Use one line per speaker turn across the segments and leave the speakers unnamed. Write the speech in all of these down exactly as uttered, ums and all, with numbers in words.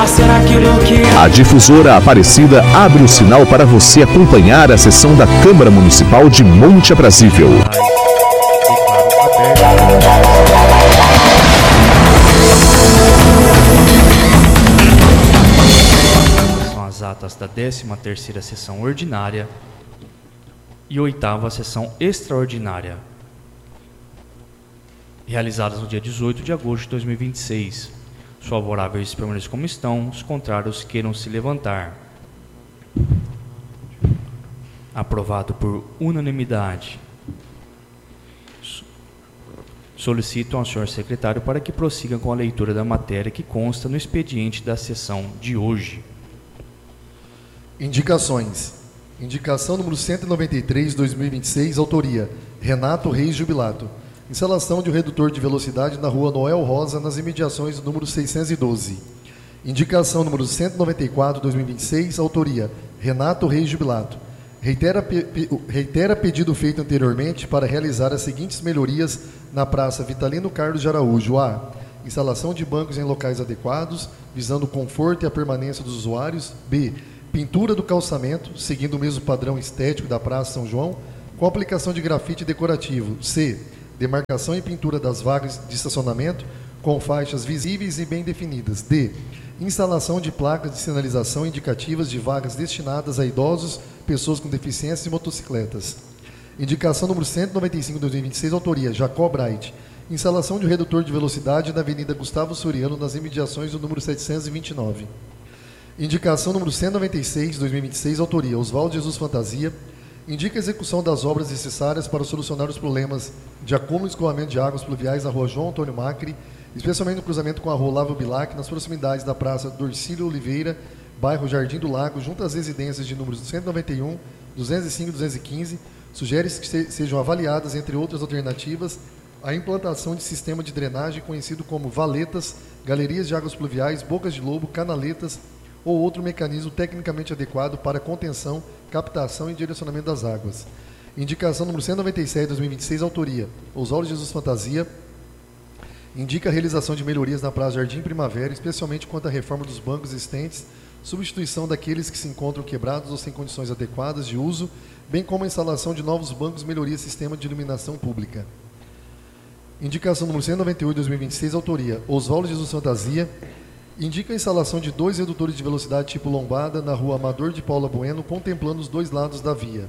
ser aquilo que é.
A Difusora Aparecida abre o sinal para você acompanhar a sessão da Câmara Municipal de Monte Aprazível.
São as atas da décima terceira sessão ordinária e oitava sessão extraordinária, realizadas no dia dezoito de agosto de dois mil e vinte e seis. Os favoráveis permaneçam como estão, os contrários queiram se levantar. Aprovado por unanimidade. Solicito ao senhor secretário para que prossiga com a leitura da matéria que consta no expediente da sessão de hoje.
Indicações. Indicação número cento e noventa e três, dois mil e vinte e seis, autoria Renato Reis Jubilato. Instalação de um redutor de velocidade na rua Noel Rosa, nas imediações do número seiscentos e doze. Indicação número cento e noventa e quatro, dois mil e vinte e seis, autoria Renato Reis Jubilato. Reitera, pe, pe, reitera pedido feito anteriormente para realizar as seguintes melhorias na Praça Vitalino Carlos de Araújo. A. Instalação de bancos em locais adequados, visando o conforto e a permanência dos usuários. B. Pintura do calçamento, seguindo o mesmo padrão estético da Praça São João, com aplicação de grafite decorativo. C. Demarcação e pintura das vagas de estacionamento com faixas visíveis e bem definidas. D. Instalação de placas de sinalização indicativas de vagas destinadas a idosos, pessoas com deficiências e motocicletas. Indicação número cento e noventa e cinco, dois mil e vinte e seis, autoria Jacob Bright. Instalação de um redutor de velocidade na Avenida Gustavo Soriano, nas imediações do número setecentos e vinte e nove. Indicação número cento e noventa e seis, dois mil e vinte e seis, autoria Oswaldo Jesus Fantasia. Indica a execução das obras necessárias para solucionar os problemas de acúmulo e escoamento de águas pluviais na rua João Antônio Macri, especialmente no cruzamento com a rua Olavo Bilac, nas proximidades da Praça Dorcílio Oliveira, bairro Jardim do Lago, junto às residências de números cento e noventa e um, duzentos e cinco e duzentos e quinze. Sugere-se que se, sejam avaliadas, entre outras alternativas, a implantação de sistema de drenagem conhecido como valetas, galerias de águas pluviais, bocas de lobo, canaletas, ou outro mecanismo tecnicamente adequado para contenção, captação e direcionamento das águas. Indicação número cento e noventa e sete, dois mil e vinte e seis, autoria Oswaldo Jesus Fantasia. Indica a realização de melhorias na Praça Jardim Primavera, especialmente quanto à reforma dos bancos existentes, substituição daqueles que se encontram quebrados ou sem condições adequadas de uso, bem como a instalação de novos bancos, melhoria sistema de iluminação pública. Indicação número cento e noventa e oito, dois mil e vinte e seis, autoria Oswaldo Jesus Fantasia. Indica a instalação de dois redutores de velocidade tipo lombada na rua Amador de Paula Bueno, contemplando os dois lados da via.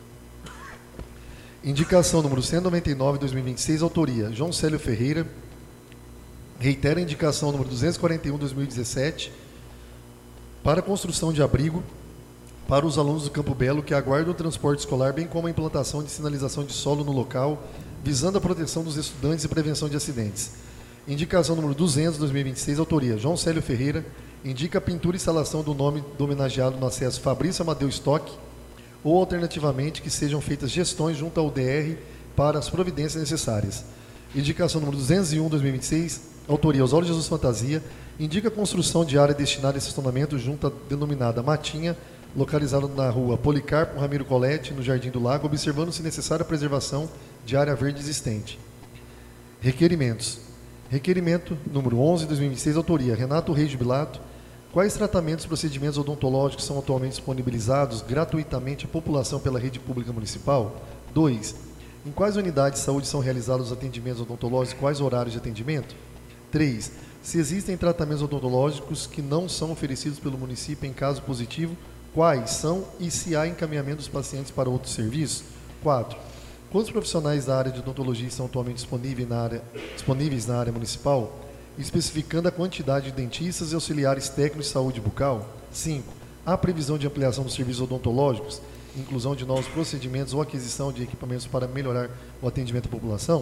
Indicação número cento e noventa e nove, dois mil e vinte e seis, autoria João Célio Ferreira. Reitera a indicação número duzentos e quarenta e um, dois mil e dezessete, para a construção de abrigo para os alunos do Campo Belo que aguardam o transporte escolar, bem como a implantação de sinalização de solo no local, visando a proteção dos estudantes e prevenção de acidentes. Indicação número duzentos, dois mil e vinte e seis, autoria João Célio Ferreira. Indica a pintura e instalação do nome do homenageado no acesso Fabrício Amadeu Stock, ou alternativamente que sejam feitas gestões junto ao D R para as providências necessárias. Indicação número duzentos e um, dois mil e vinte e seis, autoria Oswaldo Jesus Fantasia. Indica a construção de área destinada a estacionamento junto à denominada Matinha, localizada na rua Policarpo Ramiro Colete, no Jardim do Lago, observando-se necessária a preservação de área verde existente. Requerimentos. Requerimento número onze, dois mil e vinte e seis, autoria Renato Reis Jubilato. Quais tratamentos e procedimentos odontológicos são atualmente disponibilizados gratuitamente à população pela rede pública municipal? dois. Em quais unidades de saúde são realizados os atendimentos odontológicos e quais horários de atendimento? três. Se existem tratamentos odontológicos que não são oferecidos pelo município em caso positivo, quais são e se há encaminhamento dos pacientes para outros serviços? quatro. Quantos profissionais da área de odontologia estão atualmente disponíveis na área, disponíveis na área municipal, especificando a quantidade de dentistas e auxiliares técnicos de saúde bucal? cinco. Há previsão de ampliação dos serviços odontológicos, inclusão de novos procedimentos ou aquisição de equipamentos para melhorar o atendimento à população?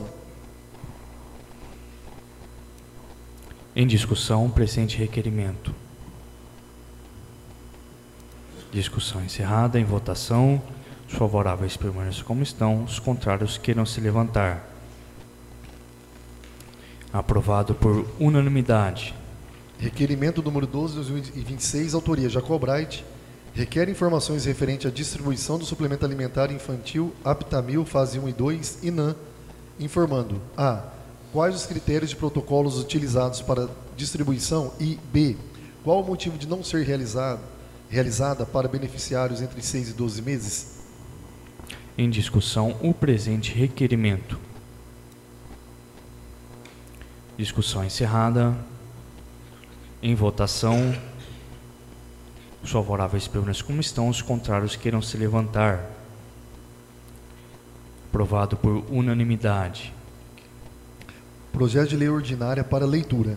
Em discussão, presente requerimento. Discussão encerrada. Em votação. Os favoráveis permaneçam como estão. Os contrários queiram se levantar. Aprovado por unanimidade.
Requerimento número doze, dois mil e vinte e seis, autoria Jacob Bright. Requer informações referente à distribuição do suplemento alimentar infantil Aptamil, fase um e dois, INAM, informando: A. Quais os critérios de protocolos utilizados para distribuição e B. Qual o motivo de não ser realizado, realizada para beneficiários entre seis e doze meses?
Em discussão, o presente requerimento. Discussão encerrada. Em votação. Os favoráveis permaneçam como estão, os contrários queiram se levantar. Aprovado por unanimidade.
Projeto de lei ordinária para leitura.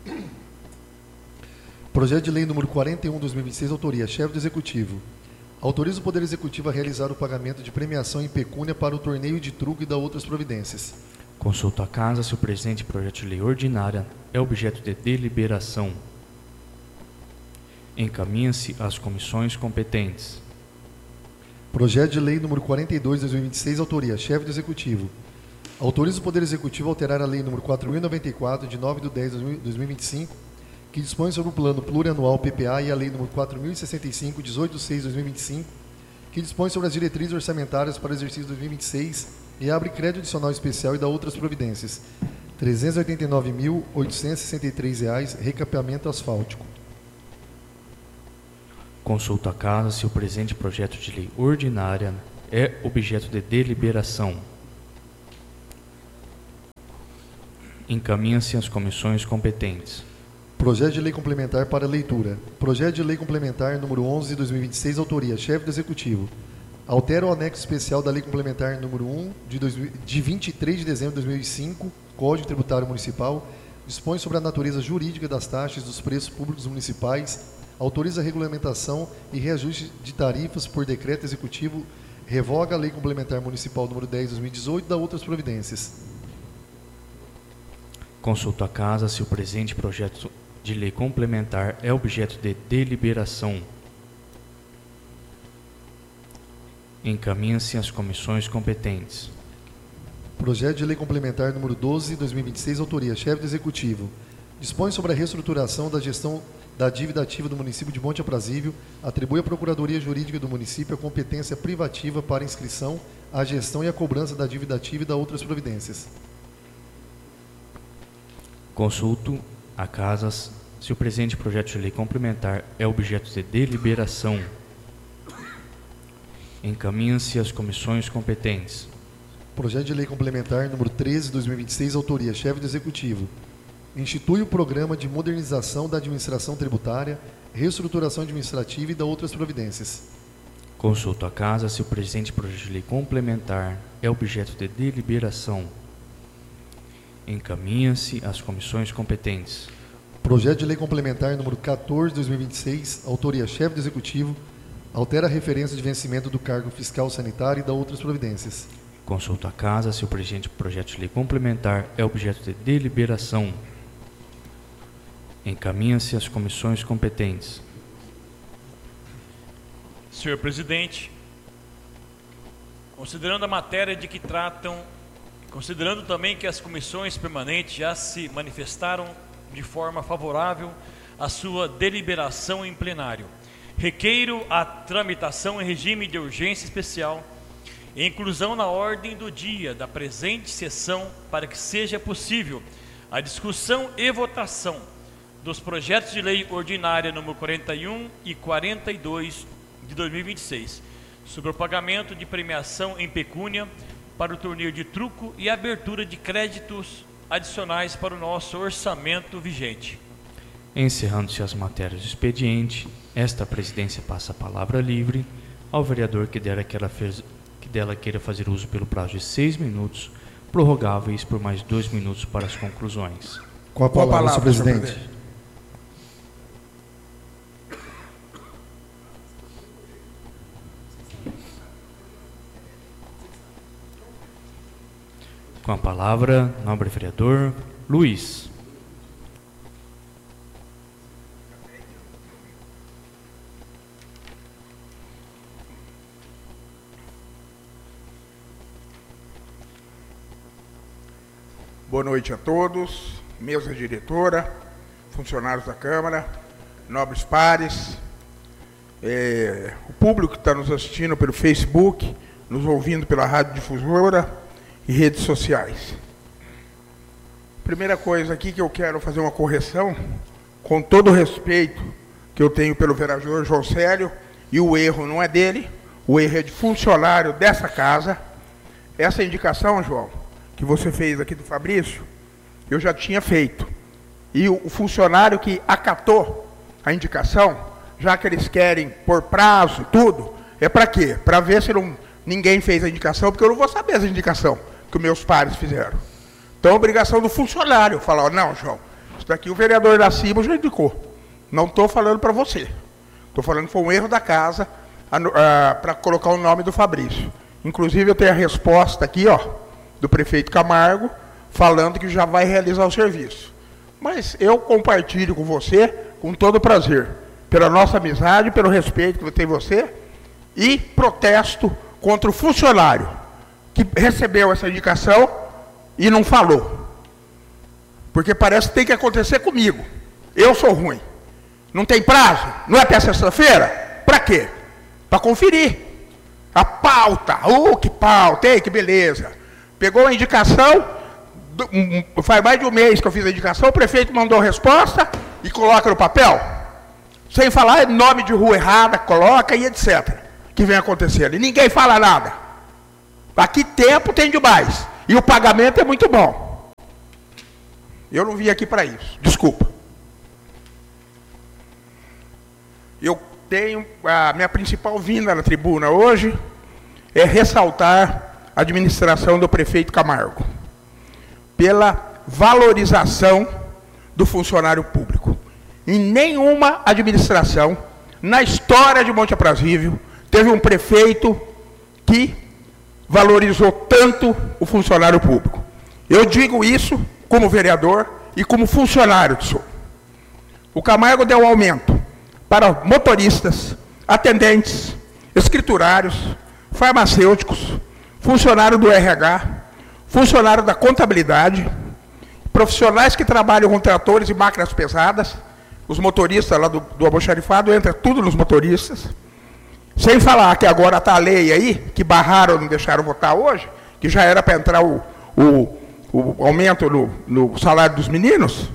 Projeto de lei número quarenta e um, dois mil e vinte e seis, autoria, chefe do Executivo. Autoriza o Poder Executivo a realizar o pagamento de premiação em pecúnia para o torneio de truco e da outras providências.
Consulta a Casa se o presente projeto de lei ordinária é objeto de deliberação. Encaminha-se às comissões competentes.
Projeto de lei número quarenta e dois, dois mil e vinte e seis, autoria, chefe do Executivo. Autoriza o Poder Executivo a alterar a lei número quatro mil e noventa e quatro, de nove de dez de dois mil e vinte e cinco, que dispõe sobre o Plano Plurianual P P A, e a lei número quatro mil e sessenta e cinco, de dezoito de seis de dois mil e vinte e cinco, que dispõe sobre as diretrizes orçamentárias para o exercício dois mil e vinte e seis e abre crédito adicional especial e dá outras providências. trezentos e oitenta e nove mil, oitocentos e sessenta e três reais, recapeamento asfáltico.
Consulta a Casa se o presente projeto de lei ordinária é objeto de deliberação. Encaminha-se às comissões competentes.
Projeto de lei complementar para leitura. Projeto de lei complementar número onze de dois mil e vinte e seis, autoria, chefe do Executivo. Altera o anexo especial da lei complementar número um de, dois mil, de vinte e três de dezembro de dois mil e cinco, Código Tributário Municipal, dispõe sobre a natureza jurídica das taxas dos preços públicos municipais, autoriza a regulamentação e reajuste de tarifas por decreto executivo, revoga a lei complementar municipal número dez de dois mil e dezoito e dá outras providências.
Consulta a Casa se o presente projeto de lei complementar é objeto de deliberação. Encaminha-se às comissões competentes.
Projeto de lei complementar número doze de dois mil e vinte e seis, autoria, chefe do Executivo. Dispõe sobre a reestruturação da gestão da dívida ativa do município de Monte Aprazível, atribui à Procuradoria Jurídica do município a competência privativa para inscrição, a gestão e a cobrança da dívida ativa e da outras providências.
Consulto a Casas se o presente projeto de lei complementar é objeto de deliberação. Encaminha-se às comissões competentes.
Projeto de lei complementar número treze de dois mil e vinte e seis, autoria, chefe do Executivo. Institui o programa de modernização da administração tributária, reestruturação administrativa e da outras providências.
Consulto a Casa se o presente projeto de lei complementar é objeto de deliberação. Encaminha-se às comissões competentes.
Projeto de lei complementar número quatorze de dois mil e vinte e seis, autoria, chefe do Executivo, altera a referência de vencimento do cargo fiscal sanitário e dá outras providências.
Consulta a Casa se o presente projeto de lei complementar é objeto de deliberação. Encaminha-se às comissões competentes.
Senhor Presidente, considerando a matéria de que tratam, considerando também que as comissões permanentes já se manifestaram de forma favorável à sua deliberação em plenário, requeiro a tramitação em regime de urgência especial e inclusão na ordem do dia da presente sessão para que seja possível a discussão e votação dos projetos de lei ordinária número quarenta e um e quarenta e dois de dois mil e vinte e seis, sobre o pagamento de premiação em pecúnia para o torneio de truco e abertura de créditos adicionais para o nosso orçamento vigente.
Encerrando-se as matérias do expediente, esta presidência passa a palavra livre ao vereador que dela, que ela fez, que dela queira fazer uso pelo prazo de seis minutos, prorrogáveis por mais dois minutos para as conclusões.
Com a palavra, Com a palavra senhor presidente. Senhor presidente.
Com a palavra, nobre vereador Luiz.
Boa noite a todos, mesa diretora, funcionários da Câmara, nobres pares, é, o público que está nos assistindo pelo Facebook, nos ouvindo pela Rádio Difusora e redes sociais. Primeira coisa aqui que eu quero fazer uma correção, com todo o respeito que eu tenho pelo vereador João Célio, e o erro não é dele, o erro é de funcionário dessa casa. Essa indicação, João, que você fez aqui do Fabrício, eu já tinha feito. E o, o funcionário que acatou a indicação, já que eles querem por prazo, tudo, é para quê? Para ver se não, ninguém fez a indicação, porque eu não vou saber essa indicação que os meus pares fizeram. Então, a obrigação do funcionário, falar, ó, não, João, isso daqui o vereador da Cima já indicou. Não estou falando para você. Estou falando que foi um erro da casa para colocar o nome do Fabrício. Inclusive, eu tenho a resposta aqui, ó, do prefeito Camargo, falando que já vai realizar o serviço. Mas eu compartilho com você, com todo prazer, pela nossa amizade, pelo respeito que tem você, e protesto contra o funcionário que recebeu essa indicação e não falou. Porque parece que tem que acontecer comigo. Eu sou ruim. Não tem prazo? Não é até sexta-feira? Para quê? Para conferir. A pauta. Uh, que pauta, ei, que beleza. Pegou a indicação, do, um, faz mais de um mês que eu fiz a indicação, o prefeito mandou a resposta e coloca no papel. Sem falar nome de rua errada, coloca e etcétera. Que vem acontecendo. E ninguém fala nada. Aqui tempo tem demais. E o pagamento é muito bom. Eu não vim aqui para isso. Desculpa. Eu tenho, a minha principal vinda na tribuna hoje é ressaltar a administração do prefeito Camargo, pela valorização do funcionário público. Em nenhuma administração, na história de Monte Aprazível, teve um prefeito que valorizou tanto o funcionário público. Eu digo isso como vereador e como funcionário que sou. O Camargo deu aumento para motoristas, atendentes, escriturários, farmacêuticos, funcionário do R H, funcionário da contabilidade, profissionais que trabalham com tratores e máquinas pesadas, os motoristas lá do, do almoxarifado, entra tudo nos motoristas. Sem falar que agora está a lei aí, que barraram, não deixaram votar hoje, que já era para entrar o, o, o aumento no, no salário dos meninos,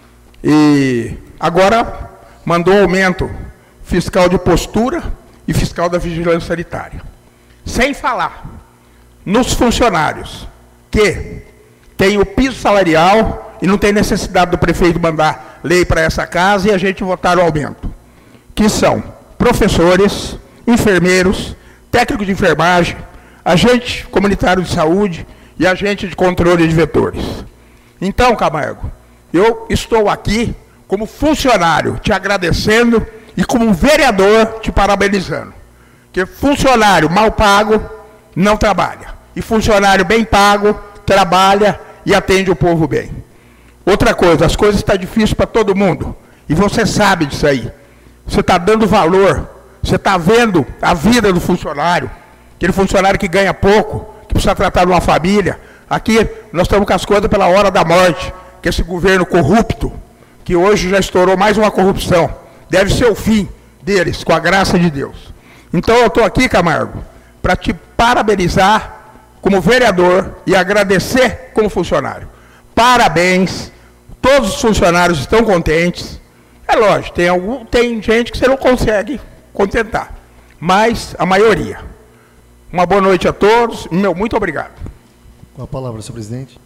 e agora mandou aumento fiscal de postura e fiscal da vigilância sanitária. Sem falar nos funcionários que têm o piso salarial e não tem necessidade do prefeito mandar lei para essa casa e a gente votar o aumento, que são professores, enfermeiros, técnicos de enfermagem, agente comunitário de saúde e agente de controle de vetores. Então, Camargo, eu estou aqui como funcionário, te agradecendo, e como vereador, te parabenizando. Porque funcionário mal pago não trabalha. E funcionário bem pago trabalha e atende o povo bem. Outra coisa, as coisas estão difíceis para todo mundo. E você sabe disso aí. Você está dando valor. Você está vendo a vida do funcionário. Aquele funcionário que ganha pouco, que precisa tratar de uma família. Aqui nós estamos com as coisas pela hora da morte. Que esse governo corrupto, que hoje já estourou mais uma corrupção, deve ser o fim deles, com a graça de Deus. Então eu estou aqui, Camargo, para te parabenizar como vereador e agradecer como funcionário. Parabéns, todos os funcionários estão contentes. É lógico, tem, algum, tem gente que você não consegue contentar, mas a maioria. Uma boa noite a todos, meu muito obrigado.
Com a palavra, senhor presidente.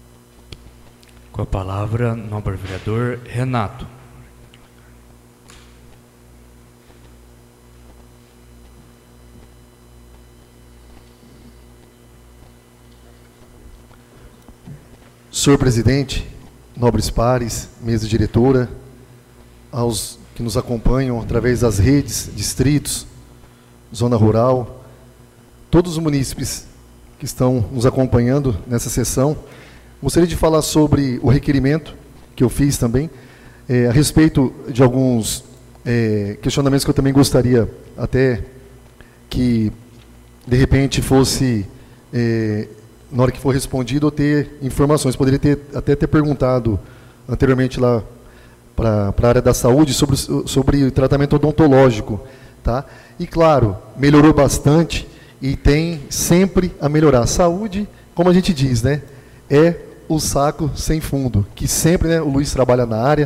Com a palavra, nobre vereador Renato.
Senhor presidente, nobres pares, mesa diretora, aos que nos acompanham através das redes, distritos, zona rural, todos os munícipes que estão nos acompanhando nessa sessão, gostaria de falar sobre o requerimento que eu fiz também, é, a respeito de alguns é, questionamentos que eu também gostaria até que, de repente, fosse, é, na hora que for respondido, eu ter informações. Poderia ter, até ter perguntado anteriormente lá para a área da saúde sobre, sobre o tratamento odontológico. Tá? E, claro, melhorou bastante e tem sempre a melhorar. A saúde, como a gente diz, né, é o saco sem fundo, que sempre, né, o Luiz trabalha na área,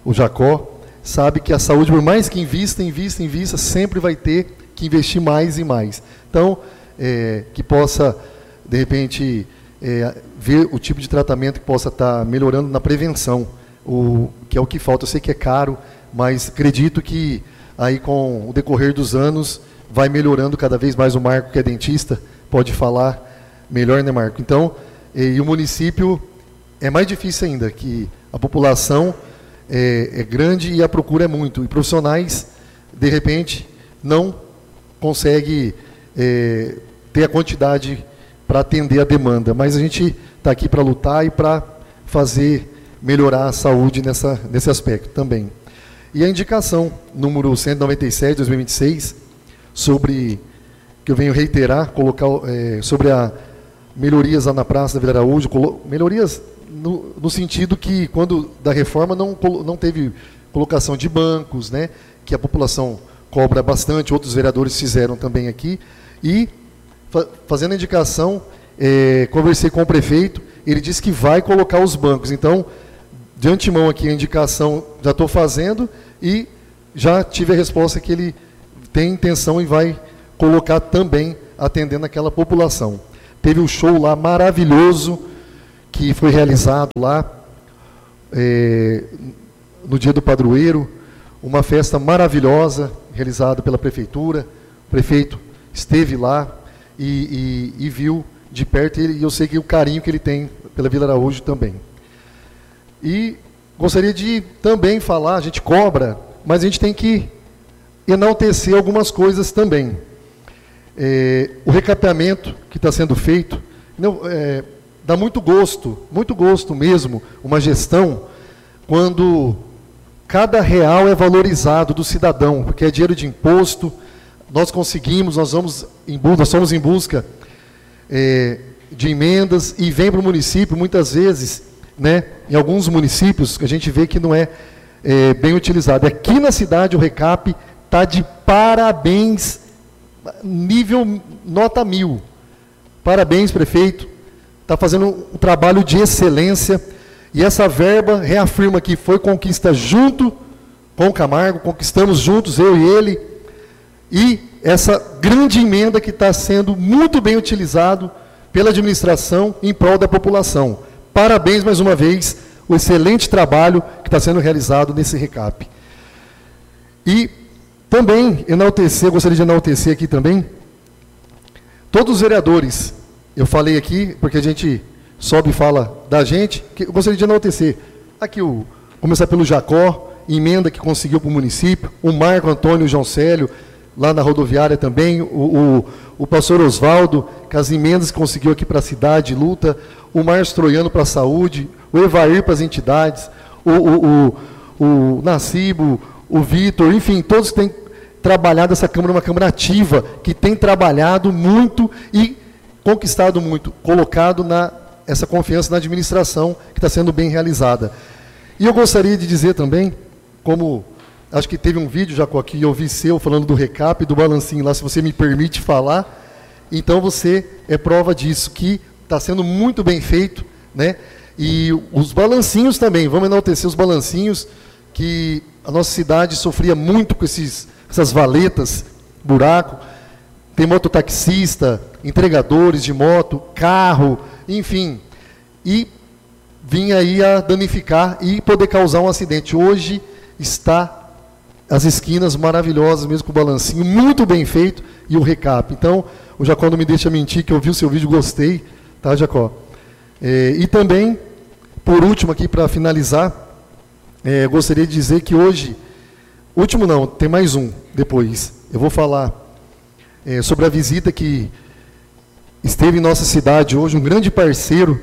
o Jacó, sabe que a saúde, por mais que invista, invista, invista, sempre vai ter que investir mais e mais. Então, é, que possa, de repente, é, ver o tipo de tratamento que possa estar melhorando na prevenção, o, que é o que falta. Eu sei que é caro, mas acredito que aí com o decorrer dos anos vai melhorando cada vez mais. O Marco, que é dentista, pode falar melhor, né, Marco? Então, e, e o município é mais difícil ainda, que a população é, é grande e a procura é muito. E profissionais, de repente, não conseguem é, ter a quantidade para atender a demanda. Mas a gente está aqui para lutar e para fazer melhorar a saúde nessa, nesse aspecto também. E a indicação número cento e noventa e sete, dois mil e vinte e seis, sobre, que eu venho reiterar, colocar é, sobre a melhorias lá na Praça da Vila Araújo, colo, melhorias no, no sentido que, quando da reforma, não, não teve colocação de bancos, né, que a população cobra bastante, outros vereadores fizeram também aqui, e fa, fazendo a indicação, é, conversei com o prefeito, ele disse que vai colocar os bancos. Então, de antemão aqui a indicação já estou fazendo e já tive a resposta que ele tem intenção e vai colocar também, atendendo aquela população. Teve um show lá maravilhoso que foi realizado lá é, no dia do padroeiro, uma festa maravilhosa realizada pela prefeitura. O prefeito esteve lá e, e, e viu de perto, e eu sei que o carinho que ele tem pela Vila Araújo também. E gostaria de também falar, a gente cobra, mas a gente tem que enaltecer algumas coisas também. É, o recapeamento que está sendo feito, não, é, dá muito gosto, muito gosto mesmo, uma gestão, quando cada real é valorizado do cidadão, porque é dinheiro de imposto, nós conseguimos, nós, vamos em, nós somos em busca é, de emendas, e vem para o município, muitas vezes, né, em alguns municípios, a gente vê que não é, é bem utilizado. Aqui na cidade, o recap está de parabéns, nível nota mil. Parabéns, prefeito. Está fazendo um trabalho de excelência. E essa verba reafirma que foi conquista junto com o Camargo, conquistamos juntos, eu e ele. E essa grande emenda que está sendo muito bem utilizado pela administração em prol da população. Parabéns mais uma vez, o excelente trabalho que está sendo realizado nesse recap. E também enaltecer, gostaria de enaltecer aqui também, todos os vereadores, eu falei aqui, porque a gente sobe e fala da gente, que eu gostaria de enaltecer. Aqui, o, começar pelo Jacó, emenda que conseguiu para o município, o Marco Antônio João Célio, lá na rodoviária também, o, o, o pastor Osvaldo, com as emendas que conseguiu aqui para a cidade, luta, o Márcio Troiano para a saúde, o Evair para as entidades, o, o, o, o Nacibo, o Vitor, enfim, todos têm trabalhado essa Câmara, uma Câmara ativa, que tem trabalhado muito e conquistado muito, colocado na, essa confiança na administração, que está sendo bem realizada. E eu gostaria de dizer também, como acho que teve um vídeo, Jacó, que eu vi seu, falando do recap, do balancinho lá, se você me permite falar, então você é prova disso, que está sendo muito bem feito, né? E os balancinhos também, vamos enaltecer os balancinhos, que a nossa cidade sofria muito com esses, essas valetas, buraco, tem mototaxista, entregadores de moto, carro, enfim, e vinha aí a danificar e poder causar um acidente. Hoje está as esquinas maravilhosas, mesmo com o balancinho, muito bem feito, e o recap. Então, o Jacó não me deixa mentir, que eu vi o seu vídeo, gostei, tá, Jacó? É, e também, por último aqui, para finalizar, é, gostaria de dizer que hoje, último não, tem mais um depois, eu vou falar é, sobre a visita que esteve em nossa cidade hoje, um grande parceiro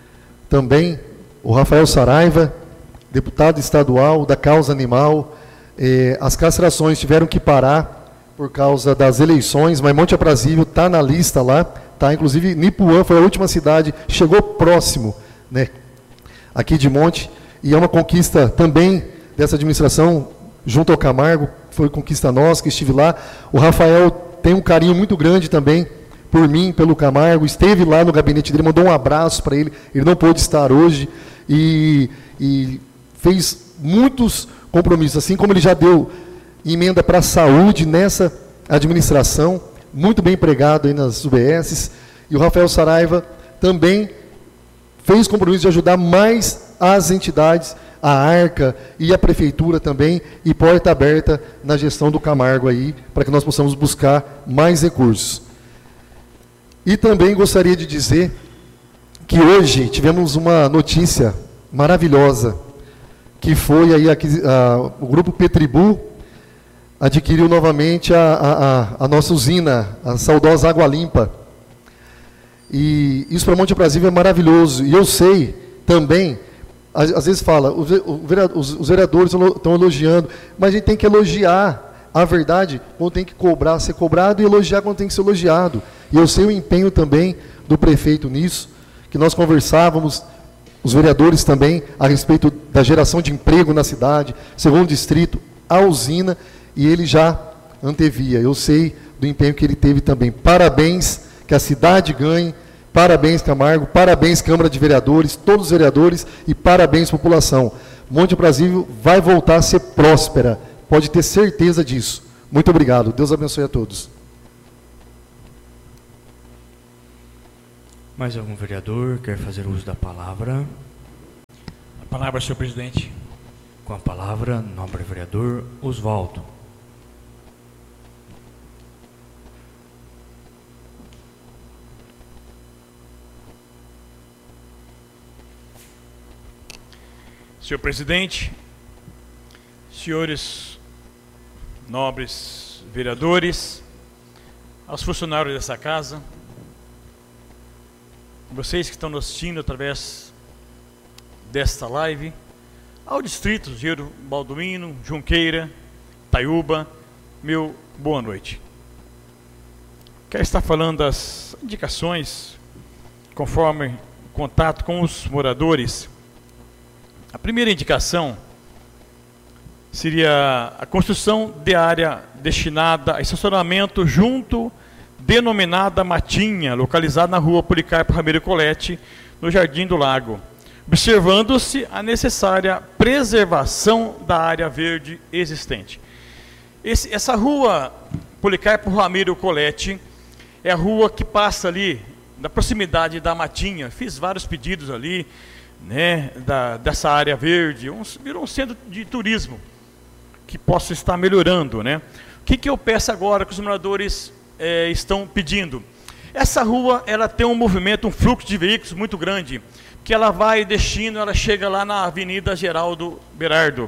também, o Rafael Saraiva, deputado estadual da causa animal. É, as castrações tiveram que parar por causa das eleições, mas Monte Aprazível está na lista lá, tá? Inclusive Nipuã foi a última cidade, chegou próximo, né, aqui de Monte, e é uma conquista também dessa administração, junto ao Camargo, foi conquista nossa, que estive lá. O Rafael tem um carinho muito grande também por mim, pelo Camargo, esteve lá no gabinete dele, mandou um abraço para ele, ele não pôde estar hoje, e, e fez muitos compromissos, assim como ele já deu emenda para a saúde nessa administração, muito bem empregado aí nas U B S, e o Rafael Saraiva também fez compromisso de ajudar mais as entidades, a Arca e a Prefeitura também, e porta aberta na gestão do Camargo aí, para que nós possamos buscar mais recursos. E também gostaria de dizer que hoje tivemos uma notícia maravilhosa, que foi aí a, a, o Grupo Petribu adquiriu novamente a, a, a nossa usina, a saudosa Água Limpa. E isso para Monte Aprazível é maravilhoso. E eu sei também, às, às vezes fala, os, os vereadores estão elogiando, mas a gente tem que elogiar a verdade quando tem que cobrar, ser cobrado, e elogiar quando tem que ser elogiado. E eu sei o empenho também do prefeito nisso, que nós conversávamos, os vereadores também, a respeito da geração de emprego na cidade, segundo distrito, a usina, e ele já antevia. Eu sei do empenho que ele teve também. Parabéns, que a cidade ganhe, parabéns, Camargo, parabéns, Câmara de Vereadores, todos os vereadores, e parabéns, população. Monte Aprazível vai voltar a ser próspera, pode ter certeza disso. Muito obrigado, Deus abençoe a todos.
Mais algum vereador quer fazer uso da palavra?
A palavra, senhor presidente.
Com a palavra, nobre vereador Oswaldo.
Senhor presidente, senhores nobres vereadores, aos funcionários dessa casa, vocês que estão nos assistindo através desta live, ao distrito Gero Balduino, Junqueira, Taiúba, meu boa noite. Quero estar falando das indicações conforme contato com os moradores. A primeira indicação seria a construção de área destinada a estacionamento junto, denominada Matinha, localizada na rua Policarpo Ramiro Colete, no Jardim do Lago, observando-se a necessária preservação da área verde existente. Esse, essa rua Policarpo Ramiro Colete é a rua que passa ali, na proximidade da Matinha. Fiz vários pedidos ali, né, da, dessa área verde, um, virou um centro de turismo que possa estar melhorando, né? O que, que eu peço agora que os moradores é, estão pedindo? Essa rua, ela tem um movimento, um fluxo de veículos muito grande, que ela vai destino, ela chega lá na Avenida Geraldo Berardo,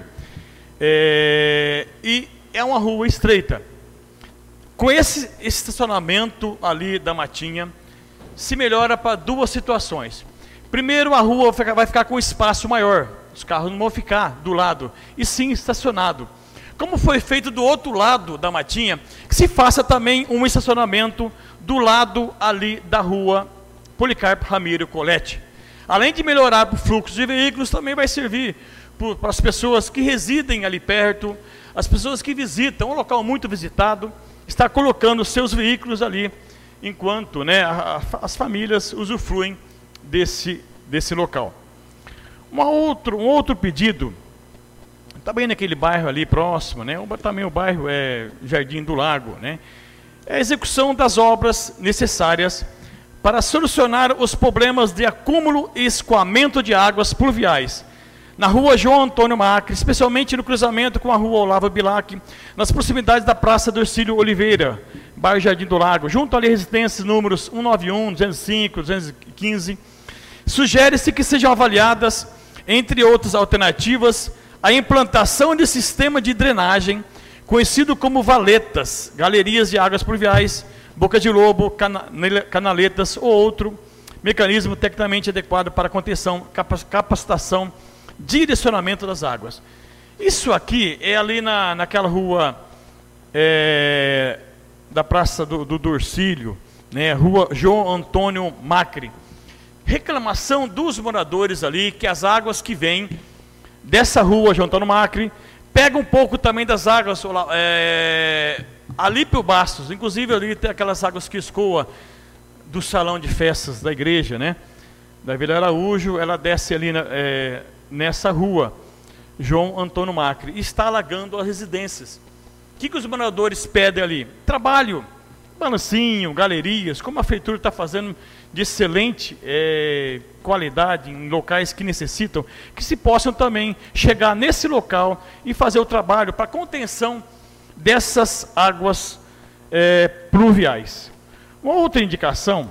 é, e é uma rua estreita. Com esse estacionamento ali da Matinha, se melhora para duas situações. Primeiro, a rua vai ficar com espaço maior, os carros não vão ficar do lado, e sim estacionado. Como foi feito do outro lado da Matinha, que se faça também um estacionamento do lado ali da rua Policarpo Ramiro Colete. Além de melhorar o fluxo de veículos, também vai servir para as pessoas que residem ali perto, as pessoas que visitam, um local muito visitado, está colocando seus veículos ali, enquanto, né, a, a, as famílias usufruem desse, desse local. Uma outro, um outro pedido, também naquele bairro ali próximo, né, também o bairro é Jardim do Lago, né, é a execução das obras necessárias para solucionar os problemas de acúmulo e escoamento de águas pluviais na rua João Antônio Macri, especialmente no cruzamento com a rua Olavo Bilac, nas proximidades da Praça do Ercílio Oliveira, bairro Jardim do Lago, junto ali residências números cento e noventa e um, duzentos e cinco, duzentos e quinze. Sugere-se que sejam avaliadas, entre outras alternativas, a implantação de sistema de drenagem, conhecido como valetas, galerias de águas pluviais, boca de lobo, canaletas ou outro mecanismo tecnicamente adequado para contenção, capacitação, direcionamento das águas. Isso aqui é ali na, naquela rua é, da Praça do, do Dorcílio, né, rua João Antônio Macri. Reclamação dos moradores ali, que as águas que vêm dessa rua João Antônio Macri, pegam um pouco também das águas é, Alípio Bastos, inclusive ali tem aquelas águas que escoa do salão de festas da igreja, né, da Vila Araújo, ela desce ali na, é, nessa rua, João Antônio Macri, e está alagando as residências. O que, que os moradores pedem ali? Trabalho, balancinho, galerias, como a prefeitura está fazendo de excelente é, qualidade em locais que necessitam, que se possam também chegar nesse local e fazer o trabalho para contenção dessas águas é, pluviais. Uma outra indicação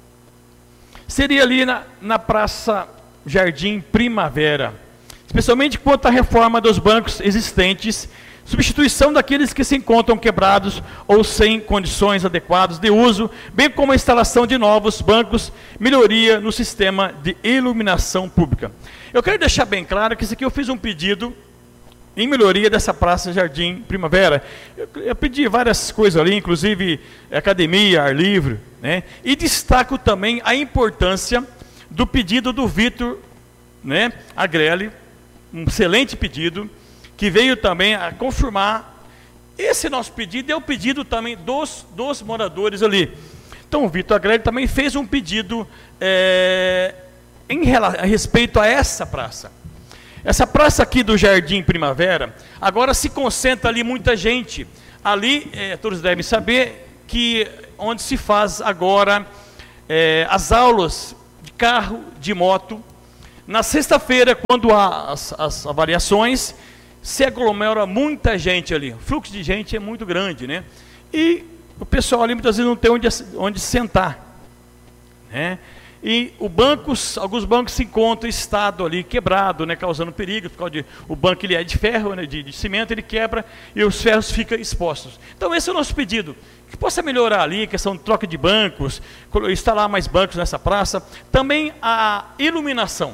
seria ali na, na Praça Jardim Primavera, especialmente quanto à reforma dos bancos existentes, substituição daqueles que se encontram quebrados ou sem condições adequadas de uso, bem como a instalação de novos bancos, melhoria no sistema de iluminação pública. Eu quero deixar bem claro que isso aqui eu fiz um pedido em melhoria dessa Praça Jardim Primavera. Eu, eu pedi várias coisas ali, inclusive academia, ar livre, né? E destaco também a importância do pedido do Vitor, né, Agrelli, um excelente pedido, que veio também a confirmar esse nosso pedido, é o pedido também dos, dos moradores ali. Então o Vitor Agrelli também fez um pedido é, em a respeito a essa praça. Essa praça aqui do Jardim Primavera, agora se concentra ali muita gente. Ali, é, todos devem saber, que onde se faz agora é, as aulas de carro, de moto. Na sexta-feira, quando há as, as avaliações, se aglomera muita gente ali. O fluxo de gente é muito grande, né? E o pessoal ali muitas vezes não tem onde, onde sentar, né? E o bancos, alguns bancos se encontram em estado ali quebrado, né, causando perigo, por causa de, o banco ele é de ferro, né, de, de cimento, ele quebra e os ferros ficam expostos. Então esse é o nosso pedido, que possa melhorar ali a questão de troca de bancos, instalar mais bancos nessa praça. Também a iluminação.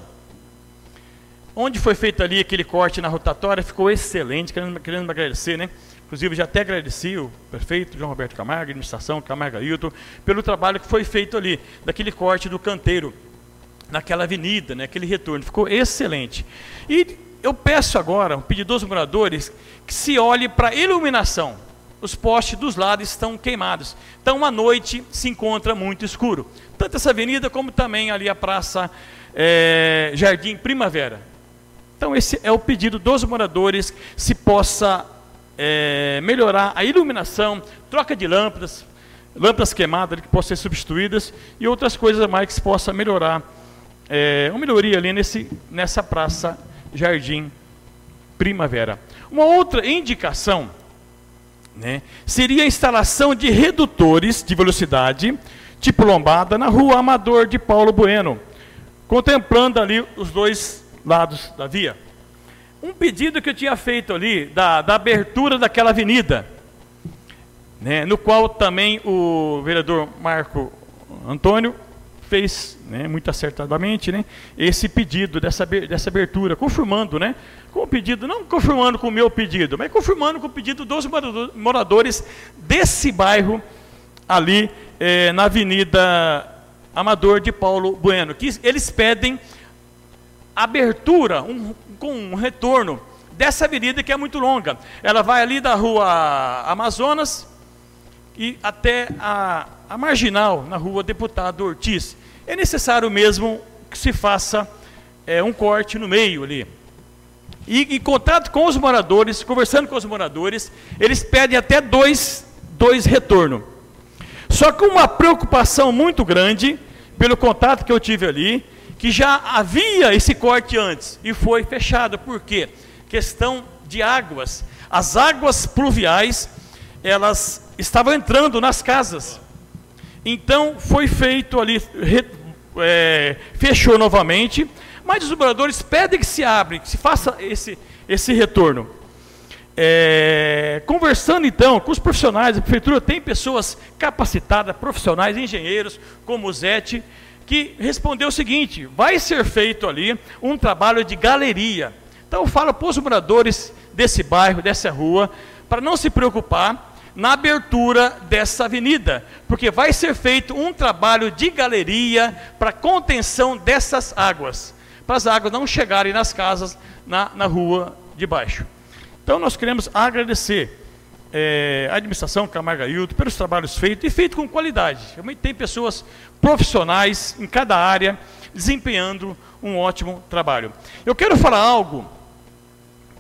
Onde foi feito ali aquele corte na rotatória, ficou excelente, querendo, querendo me agradecer, né? Inclusive, já até agradeci o prefeito João Roberto Camargo, a administração Camargo Ailton, pelo trabalho que foi feito ali, daquele corte do canteiro, naquela avenida, né, aquele retorno, ficou excelente. E eu peço agora, um pedido dos moradores, que se olhe para a iluminação. Os postes dos lados estão queimados, então à noite se encontra muito escuro. Tanto essa avenida, como também ali a Praça é, Jardim Primavera. Então esse é o pedido dos moradores, se possa é, melhorar a iluminação, troca de lâmpadas, lâmpadas queimadas que possam ser substituídas e outras coisas a mais que se possa melhorar, é, uma melhoria ali nesse, nessa Praça Jardim Primavera. Uma outra indicação, né, seria a instalação de redutores de velocidade tipo lombada na Rua Amador de Paulo Bueno, contemplando ali os dois lados da via. Um pedido que eu tinha feito ali, da, da abertura daquela avenida, né, no qual também o vereador Marco Antônio fez, né, muito acertadamente, né, esse pedido dessa, dessa abertura, confirmando, né, com o pedido, não confirmando com o meu pedido, mas confirmando com o pedido dos moradores desse bairro ali, eh, na Avenida Amador de Paulo Bueno, que eles pedem abertura, um, com um retorno dessa avenida que é muito longa. Ela vai ali da Rua Amazonas e até a, a Marginal, na Rua Deputado Ortiz. É necessário mesmo que se faça é, um corte no meio ali. E em contato com os moradores, conversando com os moradores, eles pedem até dois, dois retornos. Só que uma preocupação muito grande, pelo contato que eu tive ali, que já havia esse corte antes e foi fechado. Por quê? Questão de águas. As águas pluviais, elas estavam entrando nas casas. Então, foi feito ali, re, é, fechou novamente, mas os moradores pedem que se abra, que se faça esse, esse retorno. É, conversando então com os profissionais, a prefeitura tem pessoas capacitadas, profissionais, engenheiros, como o Zete, que respondeu o seguinte: vai ser feito ali um trabalho de galeria. Então eu falo para os moradores desse bairro, dessa rua, para não se preocupar na abertura dessa avenida, porque vai ser feito um trabalho de galeria para contenção dessas águas, para as águas não chegarem nas casas na, na rua de baixo. Então nós queremos agradecer É, a administração Camargo Ailton pelos trabalhos feitos e feitos com qualidade. Realmente tem pessoas profissionais em cada área desempenhando um ótimo trabalho. Eu quero falar algo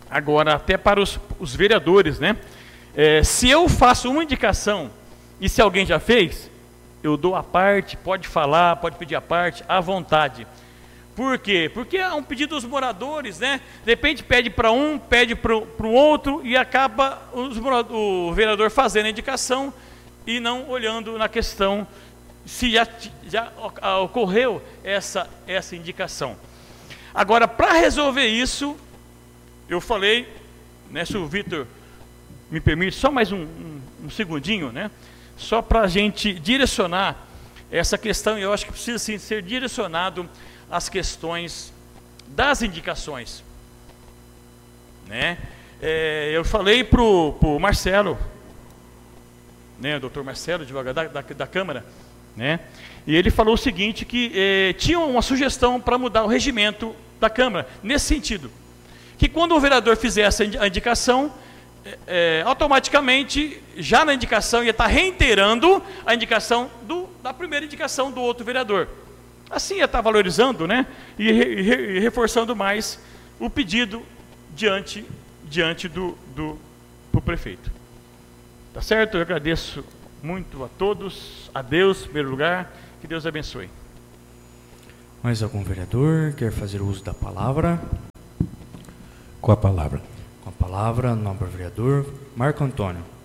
agora até para os, os vereadores, né? É, se eu faço uma indicação e se alguém já fez, eu dou a parte, pode falar, pode pedir a parte, à vontade. Por quê? Porque é um pedido dos moradores, né? De repente pede para um, pede para o outro e acaba os morador, o vereador fazendo a indicação e não olhando na questão se já, já ocorreu essa, essa indicação. Agora, para resolver isso, eu falei, né, se o Vitor me permite, só mais um, um, um segundinho, né? Só para a gente direcionar essa questão, eu acho que precisa sim, ser direcionado às questões das indicações. Né? É, eu falei para o Marcelo, né, o doutor Marcelo, advogado da, da, da Câmara, né, e ele falou o seguinte, que é, tinha uma sugestão para mudar o regimento da Câmara, nesse sentido, que quando o vereador fizesse a indicação, É, automaticamente, já na indicação, ia estar reiterando a indicação do, da primeira indicação do outro vereador. Assim ia estar valorizando, né, e, re, e reforçando mais o pedido diante, diante do, do pro prefeito. Tá certo? Eu agradeço muito a todos, a Deus, em primeiro lugar, que Deus abençoe.
Mais algum vereador quer fazer uso da palavra?
Com a palavra.
Com a palavra, nobre vereador Marco Antônio.